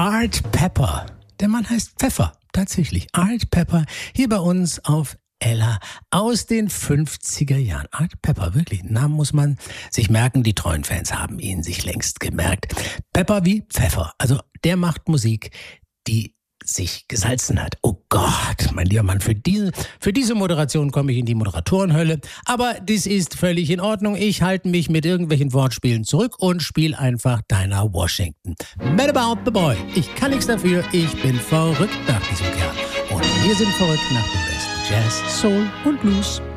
Art Pepper. Der Mann heißt Pfeffer, tatsächlich. Art Pepper, hier bei uns auf Ella aus den 50er Jahren. Art Pepper, wirklich, den Namen muss man sich merken. Die treuen Fans haben ihn sich längst gemerkt. Pepper wie Pfeffer, also der macht Musik, die sich gesalzen hat. Oh Gott, mein lieber Mann, für diese Moderation komme ich in die Moderatorenhölle. Aber das ist völlig in Ordnung. Ich halte mich mit irgendwelchen Wortspielen zurück und spiele einfach Dinah Washington. Mad About the Boy. Ich kann nichts dafür. Ich bin verrückt nach diesem Kerl. Und wir sind verrückt nach dem besten Jazz, Soul und Blues.